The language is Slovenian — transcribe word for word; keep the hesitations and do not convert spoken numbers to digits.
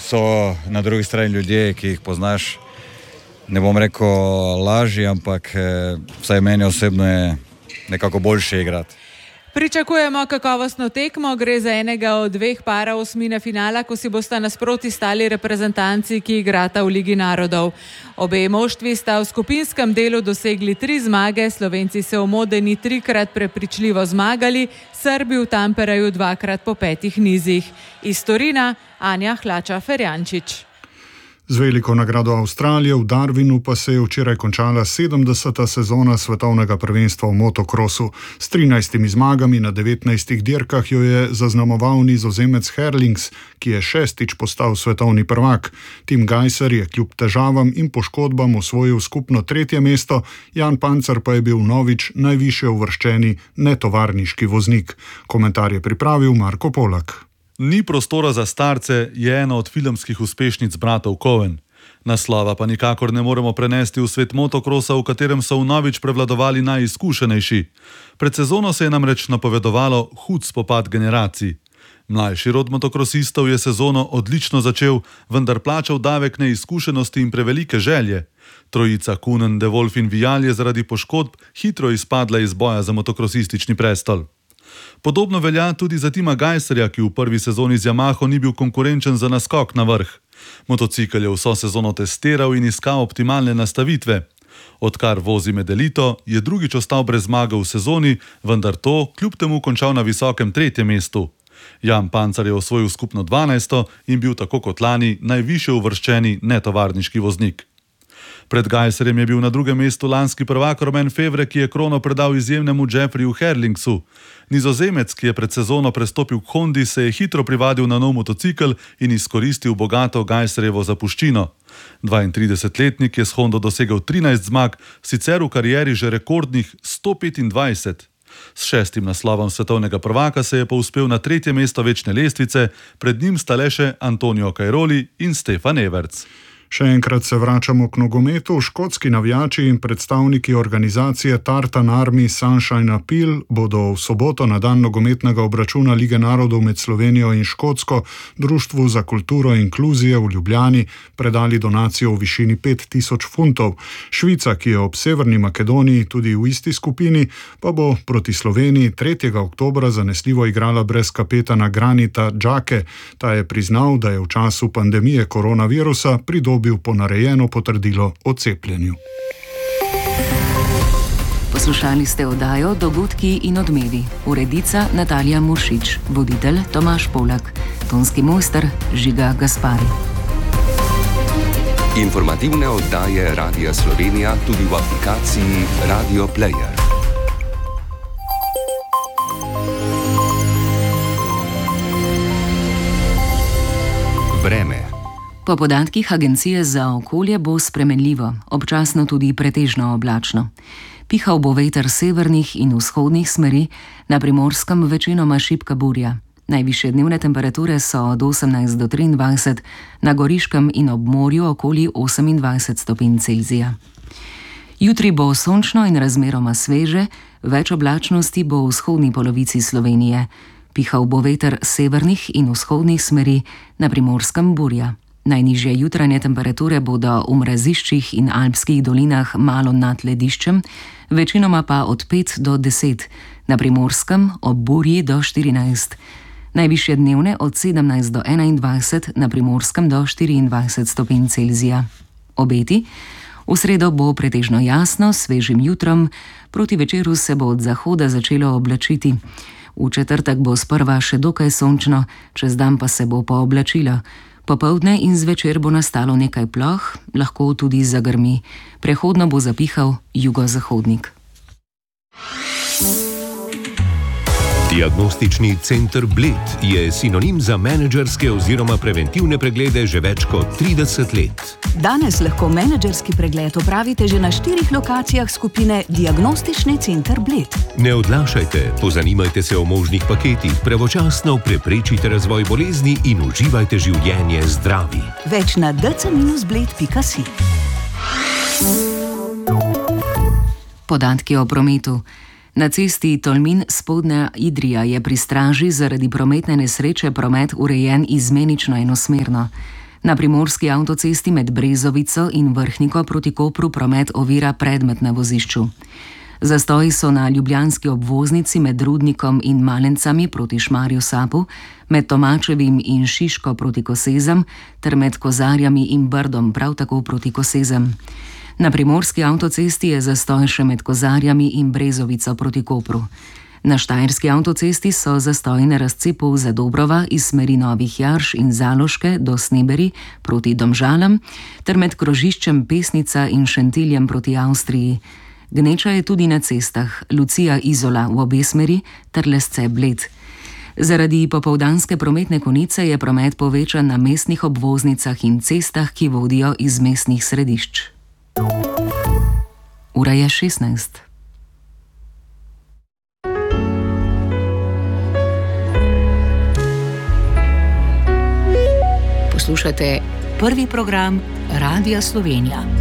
so na drugi strani ljudje, ki jih poznaš, ne bom rekel lažji, ampak vsaj meni osebno je nekako boljše igrati. Pričakujemo kakovostno tekmo, gre za enega od dveh parov osmine finala, ko si bosta nasproti stali reprezentanci, ki igrata v Ligi narodov. Obe moštvi sta v skupinskem delu dosegli tri zmage, Slovenci se v Modeni trikrat prepričljivo zmagali, Srbi v Tampereju dvakrat po petih nizih. Iz Torina Anja Hlača-Ferjančič. Z veliko nagrado Avstralije v Darwinu pa se je včeraj končala sedemdeseta sezona svetovnega prvenstva v motokrosu. S trinajstimi zmagami na devetnajstih dirkah jo je zaznamoval Nizozemec Herlings, ki je šestič postal svetovni prvak. Tim Gajser je kljub težavam in poškodbam osvojil skupno tretje mesto, Jan Pancer pa je bil novič najvišje uvrščeni netovarniški voznik. Komentar je pripravil Marko Polak. Ni prostora za starce je ena od filmskih uspešnic bratov Coen. Naslova pa nikakor ne moremo prenesti v svet motokrosa, v katerem so vnovič prevladovali najizkušenejši. Pred sezono se je namreč napovedovalo hud spopad generacij. Mlajši rod motokrosistov je sezono odlično začel, vendar plačal davek neizkušenosti in prevelike želje. Trojica Kunen, De Wolf in Vial je zaradi poškodb hitro izpadla iz boja za motokrosistični prestol. Podobno velja tudi za Tima Gajserja, ki v prvi sezoni z Yamaho ni bil konkurenčen za naskok na vrh. Motocikel je vso sezono testiral in iskal optimalne nastavitve. Odkar vozi med elito, je drugič ostal brez zmage v sezoni, vendar to kljub temu končal na visokem tretjem mestu. Jan Pancer je osvojil skupno dvanajsto in bil tako kot lani najvišje uvrščeni netovarniški voznik. Pred Gajserjem je bil na drugem mestu lanski prvak Romain Fevre, ki je krono predal izjemnemu Jeffreyju Herlingsu. Nizozemec, ki je pred sezono prestopil k Hondi, se je hitro privadil na nov motocikel in izkoristil bogato Gajserjevo zapuščino. dvaintridesetletnik je s Hondo dosegel trinajst zmag, sicer v karieri že rekordnih sto petindvajset. S šestim naslovom svetovnega prvaka se je povzpel na tretje mesto večne lestvice, pred njim sta le še Antonio Cairoli in Stefan Everts. Še enkrat se vračamo k nogometu. Škotski navijači in predstavniki organizacije Tartan Army Sunshine Appeal bodo v soboto na dan nogometnega obračuna Lige narodov med Slovenijo in Škotsko Društvu za kulturo in inkluzije v Ljubljani predali donacijo v višini pet tisoč funtov. Švica, ki je ob Severni Makedoniji tudi v isti skupini, pa bo proti Sloveniji tretjega oktobra zanesljivo igrala brez kapetana Granita Džake. Ta je priznal, da je v času pandemije koronavirusa pridobil bil ponarejeno potrdilo o cepljenju. Poslušali ste oddajo Dogodki in odmevi. Urednica Natalija Muršič, voditelj Tomaž Polak, tonski mojster Žiga Gaspari. Informativne oddaje Radia Slovenija tudi v aplikaciji Radio Player. Vreme. Po podatkih Agencije za okolje bo spremenljivo, občasno tudi pretežno oblačno. Pihal bo veter severnih in vzhodnih smeri, na Primorskem večinoma šibka burja. Najvišje dnevne temperature so od osemnajst do triindvajset, na Goriškem in ob morju okoli osemindvajset stopinj Celzija. Jutri bo sončno in razmeroma sveže, več oblačnosti bo v vzhodni polovici Slovenije. Pihal bo veter severnih in vzhodnih smeri, na Primorskem burja. Najnižje jutranje temperature bodo v mraziščih in alpskih dolinah malo nad lediščem, večinoma pa od pet do deset, na Primorskem ob burji do štirinajst. Najvišje dnevne od sedemnajst do enaindvajset, na Primorskem do štiriindvajset stopinj Celzija. Obeti: v sredo bo pretežno jasno, s svežim jutrom, proti večeru se bo od zahoda začelo oblačiti. V četrtek bo sprva še dokaj sončno, čez dan pa se bo pooblačilo. Popoldne in zvečer bo nastalo nekaj ploh, lahko tudi zagrmi. Prehodno bo zapihal jugozahodnik. Diagnostični center Bled je sinonim za menedžerske oziroma preventivne preglede že več kot trideset let. Danes lahko menedžerski pregled opravite že na štirih lokacijah skupine Diagnostični center Bled. Ne odlašajte, pozanimajte se o možnih paketih, pravočasno preprečite razvoj bolezni in uživajte življenje zdravi. Več na d c dash bled pika si. Podatki o prometu. Na cesti Tolmin-Spodnja Idrija je pri straži zaradi prometne nesreče promet urejen izmenično enosmerno. Na primorski avtocesti med Brezovico in Vrhniko proti Kopru promet ovira predmet na vozišču. Zastoji so na ljubljanski obvoznici med Rudnikom in Malencami proti Šmarju Sapu, med Tomačevim in Šiško proti Kosezem ter med Kozarjami in Brdom prav tako proti Kosezem. Na primorski avtocesti je zastoj še med Kozarjami in Brezovico proti Kopru. Na štajerski avtocesti so zastoji na razcepu Zadobrova iz smeri Novih Jarš in Zaloške do Sneberi proti Domžalam ter med krožiščem Pesnica in Šentiljem proti Avstriji. Gneča je tudi na cestah Lucija Izola v obe smeri ter Lesce Bled. Zaradi popoldanske prometne konice je promet povečan na mestnih obvoznicah in cestah, ki vodijo iz mestnih središč. Ura je šestnajst. Poslušate prvi program Radia Slovenija.